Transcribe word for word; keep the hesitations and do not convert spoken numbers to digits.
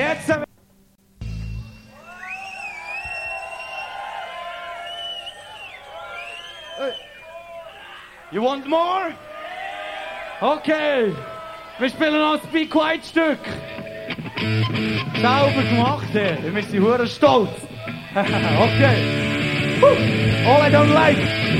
Jetzt... You want more? Okay. Wir spielen noch ein Be Quiet Stück. Sauber gemacht, hey. Wir sind hure stolz. Okay. All I don't like.